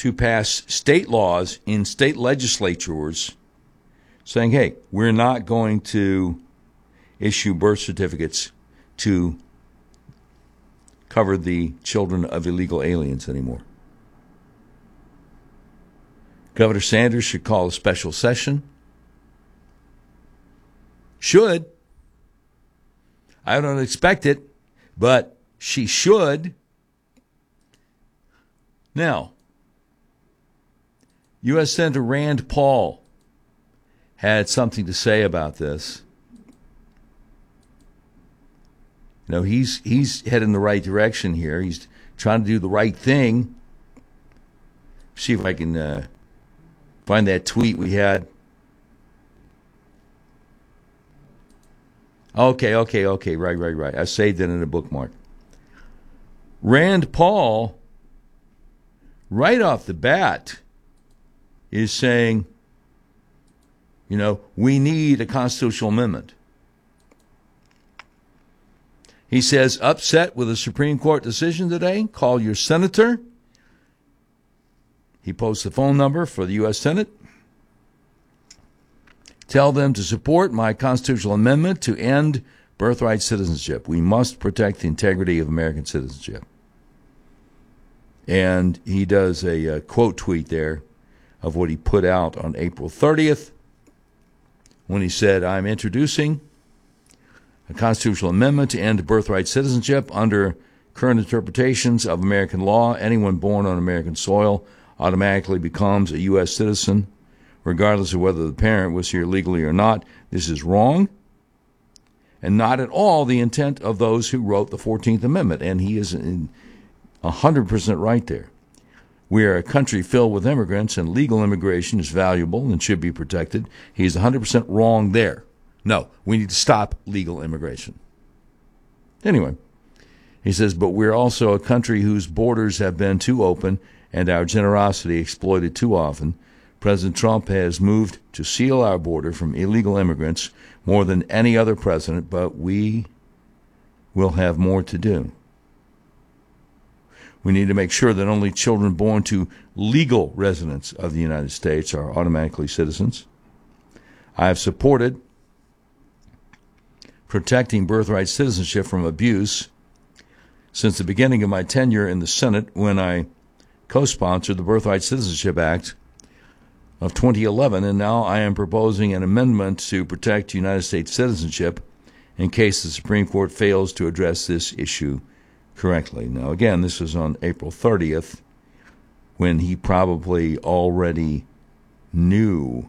to pass state laws in state legislatures saying, hey, we're not going to issue birth certificates to cover the children of illegal aliens anymore. Governor Sanders should call a special session. Should. I don't expect it, but she should. Now, U.S. Senator Rand Paul had something to say about this. You know, he's heading in the right direction here. He's trying to do the right thing. See if I can find that tweet we had. Okay. Right. I saved it in a bookmark. Rand Paul, right off the bat, is saying, you know, we need a constitutional amendment. He says, upset with a Supreme Court decision today? Call your senator. He posts the phone number for the U.S. Senate. Tell them to support my constitutional amendment to end birthright citizenship. We must protect the integrity of American citizenship. And he does a quote tweet there of what he put out on April 30th when he said, I'm introducing a constitutional amendment to end birthright citizenship. Under current interpretations of American law, anyone born on American soil automatically becomes a U.S. citizen, regardless of whether the parent was here legally or not. This is wrong and not at all the intent of those who wrote the 14th Amendment. And he is 100% right there. We are a country filled with immigrants, and legal immigration is valuable and should be protected. He's 100% wrong there. No, we need to stop legal immigration. Anyway, he says, but we're also a country whose borders have been too open and our generosity exploited too often. President Trump has moved to seal our border from illegal immigrants more than any other president, but we will have more to do. We need to make sure that only children born to legal residents of the United States are automatically citizens. I have supported protecting birthright citizenship from abuse since the beginning of my tenure in the Senate, when I co-sponsored the Birthright Citizenship Act of 2011, and now I am proposing an amendment to protect United States citizenship in case the Supreme Court fails to address this issue correctly. Now, again, this was on April 30th, when he probably already knew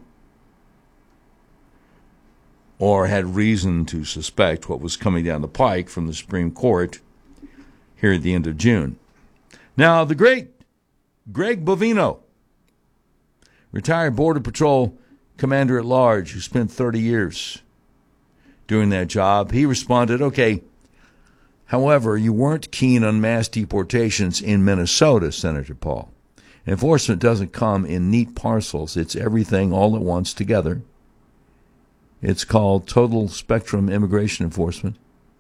or had reason to suspect what was coming down the pike from the Supreme Court here at the end of June. Now, the great Greg Bovino, retired Border Patrol Commander-at-Large who spent 30 years doing that job, he responded, okay, however, you weren't keen on mass deportations in Minnesota, Senator Paul. Enforcement doesn't come in neat parcels. It's everything all at once together. It's called total spectrum immigration enforcement.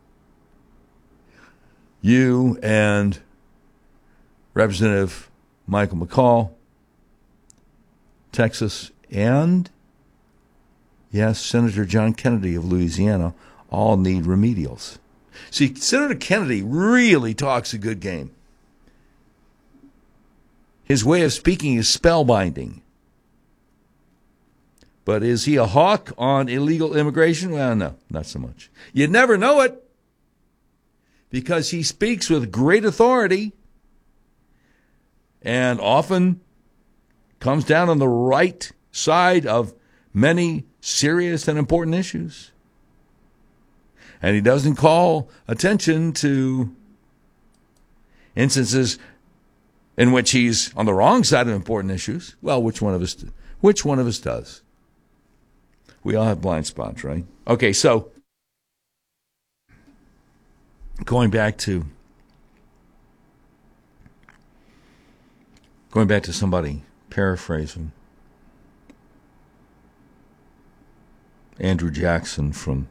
You and Representative Michael McCaul, Texas, and, yes, Senator John Kennedy of Louisiana all need remedials. See, Senator Kennedy really talks a good game. His way of speaking is spellbinding. But is he a hawk on illegal immigration? Well, no, not so much. You'd never know it, because he speaks with great authority and often comes down on the right side of many serious and important issues. And he doesn't call attention to instances in which he's on the wrong side of important issues. Well, which one of us does? We all have blind spots, right? Okay, so going back to somebody paraphrasing Andrew Jackson from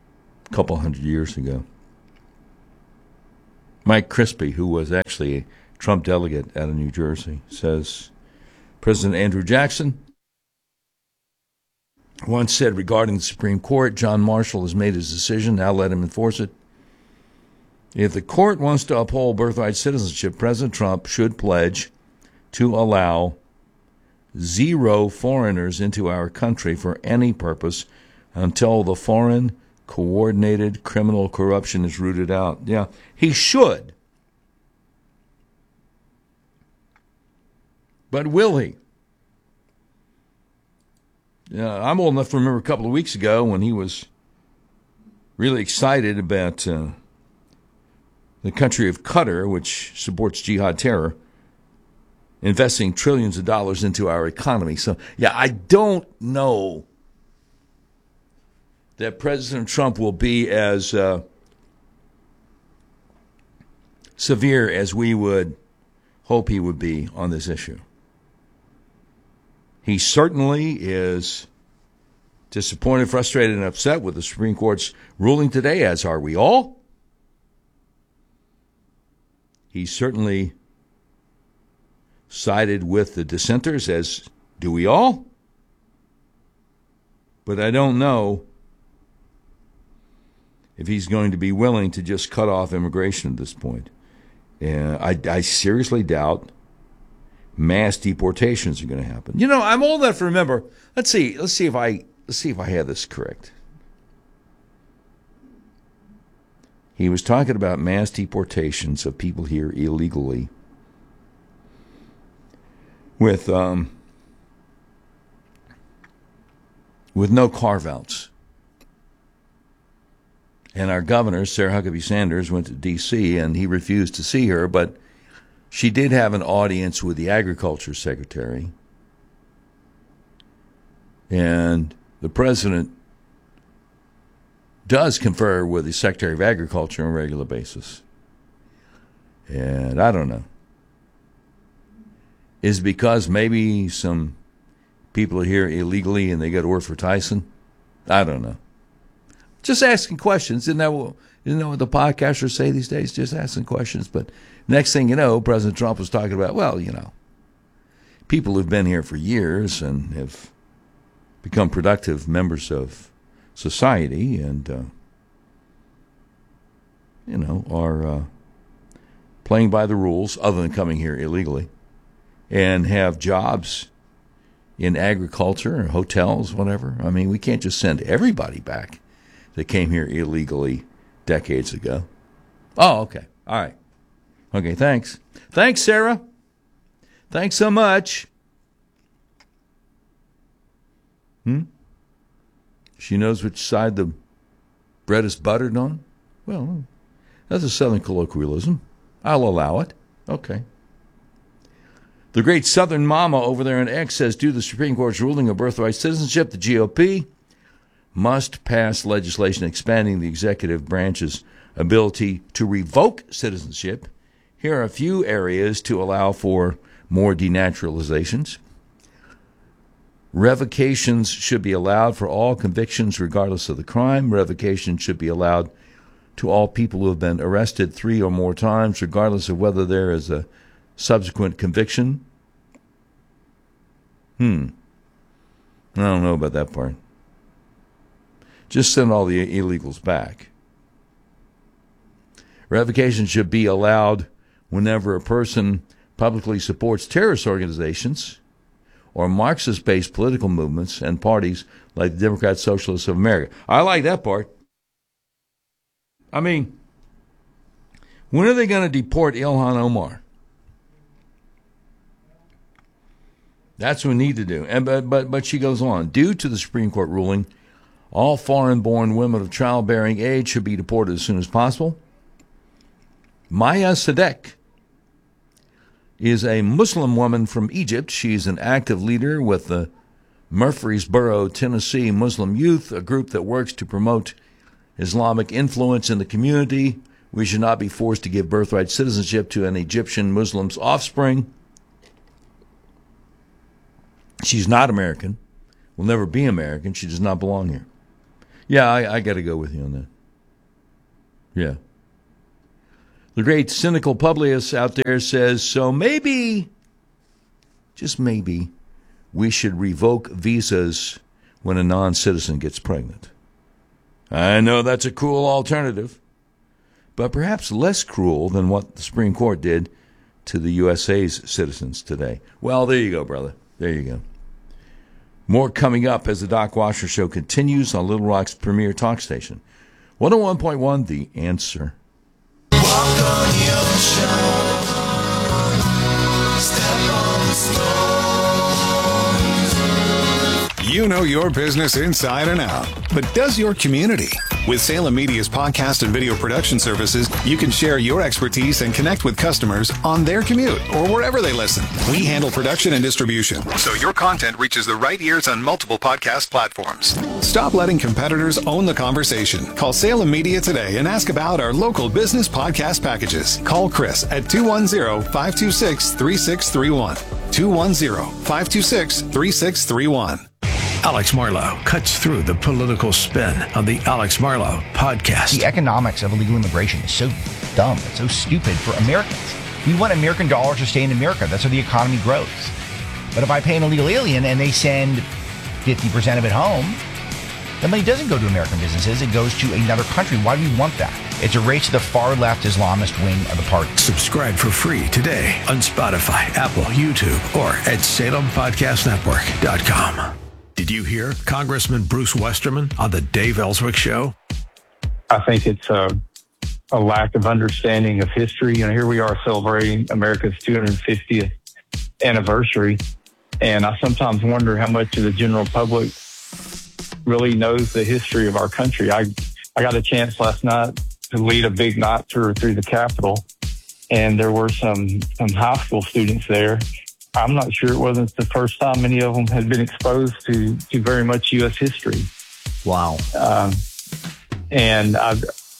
couple hundred years ago. Mike Crispy, who was actually Trump delegate out of New Jersey, says President Andrew Jackson once said regarding the Supreme Court, John Marshall has made his decision, now let him enforce it. If the court wants to uphold birthright citizenship, President Trump should pledge to allow 0 foreigners into our country for any purpose until the foreign coordinated criminal corruption is rooted out. Yeah, he should. But will he? I'm old enough to remember a couple of weeks ago when he was really excited about the country of Qatar, which supports jihad terror, investing trillions of dollars into our economy. So, yeah, I don't know that President Trump will be as severe as we would hope he would be on this issue. He certainly is disappointed, frustrated, and upset with the Supreme Court's ruling today, as are we all. He certainly sided with the dissenters, as do we all. But I don't know if he's going to be willing to just cut off immigration at this point. I seriously doubt mass deportations are going to happen. You know, I'm old enough to remember. Let's see if I have this correct. He was talking about mass deportations of people here illegally with no carve-outs. And our governor, Sarah Huckabee Sanders, went to D.C. and he refused to see her, but she did have an audience with the Agriculture Secretary. And the president does confer with the Secretary of Agriculture on a regular basis. And I don't know. Is it because maybe some people are here illegally and they got to work for Tyson? I don't know. Just asking questions. Isn't that what the podcasters say these days? Just asking questions. But next thing you know, President Trump was talking about, well, people who've been here for years and have become productive members of society and, are playing by the rules other than coming here illegally and have jobs in agriculture or hotels, whatever. I mean, we can't just send everybody back that came here illegally decades ago. Oh, okay. All right. Okay, thanks. Thanks, Sarah. Thanks so much. She knows which side the bread is buttered on? Well, that's a Southern colloquialism. I'll allow it. Okay. The great Southern mama over there in X says, due to the Supreme Court's ruling of birthright citizenship, the GOP must pass legislation expanding the executive branch's ability to revoke citizenship. Here are a few areas to allow for more denaturalizations. Revocations should be allowed for all convictions regardless of the crime. Revocation should be allowed to all people who have been arrested 3 or more times, regardless of whether there is a subsequent conviction. I don't know about that part. Just send all the illegals back. Revocation should be allowed whenever a person publicly supports terrorist organizations or Marxist-based political movements and parties like the Democrat Socialists of America. I like that part. I mean, when are they going to deport Ilhan Omar? That's what we need to do. And but she goes on. Due to the Supreme Court ruling, all foreign-born women of childbearing age should be deported as soon as possible. Maya Sadek is a Muslim woman from Egypt. She's an active leader with the Murfreesboro, Tennessee Muslim Youth, a group that works to promote Islamic influence in the community. We should not be forced to give birthright citizenship to an Egyptian Muslim's offspring. She's not American, will never be American. She does not belong here. Yeah, I got to go with you on that. Yeah. The great cynical Publius out there says, so maybe, just maybe, we should revoke visas when a non-citizen gets pregnant. I know that's a cruel alternative, but perhaps less cruel than what the Supreme Court did to the USA's citizens today. Well, there you go, brother. There you go. More coming up as the Doc Washer Show continues on Little Rock's premier talk station. 101.1 The Answer. Walk on the ocean, step on the stones. You know your business inside and out, but does your community? With Salem Media's podcast and video production services, you can share your expertise and connect with customers on their commute or wherever they listen. We handle production and distribution, so your content reaches the right ears on multiple podcast platforms. Stop letting competitors own the conversation. Call Salem Media today and ask about our local business podcast packages. Call Chris at 210-526-3631. 210-526-3631. Alex Marlow cuts through the political spin on the Alex Marlow podcast. The economics of illegal immigration is so dumb. It's so stupid for Americans. We want American dollars to stay in America. That's how the economy grows. But if I pay an illegal alien and they send 50% of it home, the money doesn't go to American businesses. It goes to another country. Why do we want that? It's a race to the far left Islamist wing of the party. Subscribe for free today on Spotify, Apple, YouTube, or at SalemPodcastNetwork.com. Did you hear Congressman Bruce Westerman on the Dave Ellswick Show? I think it's a lack of understanding of history. You know, here we are celebrating America's 250th anniversary, and I sometimes wonder how much of the general public really knows the history of our country. I got a chance last night to lead a big night tour through the Capitol, and there were some high school students there. I'm not sure it wasn't the first time many of them had been exposed to very much U.S. history. Wow. And I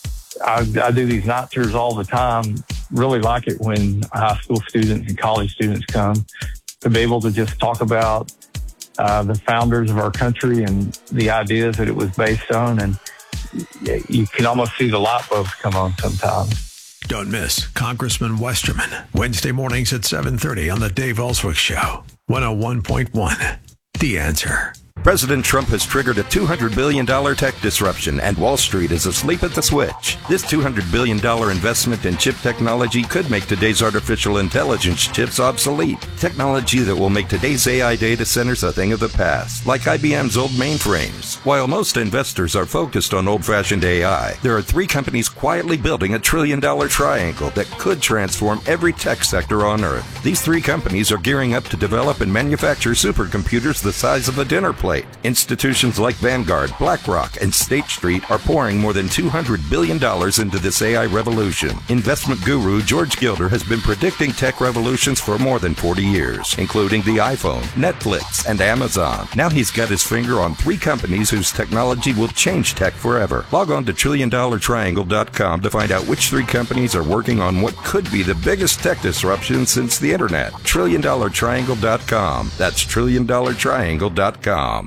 do these night tours all the time. Really like it when high school students and college students come to be able to just talk about the founders of our country and the ideas that it was based on. And you can almost see the light bulbs come on sometimes. Don't miss Congressman Westerman, Wednesday mornings at 7:30 on the Dave Ellswick Show. 101.1 The Answer. President Trump has triggered a $200 billion tech disruption, and Wall Street is asleep at the switch. This $200 billion investment in chip technology could make today's artificial intelligence chips obsolete. Technology that will make today's AI data centers a thing of the past, like IBM's old mainframes. While most investors are focused on old-fashioned AI, there are three companies quietly building a trillion-dollar triangle that could transform every tech sector on Earth. These three companies are gearing up to develop and manufacture supercomputers the size of a dinner plate. Institutions like Vanguard, BlackRock, and State Street are pouring more than $200 billion into this AI revolution. Investment guru George Gilder has been predicting tech revolutions for more than 40 years, including the iPhone, Netflix, and Amazon. Now he's got his finger on three companies whose technology will change tech forever. Log on to TrillionDollarTriangle.com to find out which three companies are working on what could be the biggest tech disruption since the internet. TrillionDollarTriangle.com. That's TrillionDollarTriangle.com.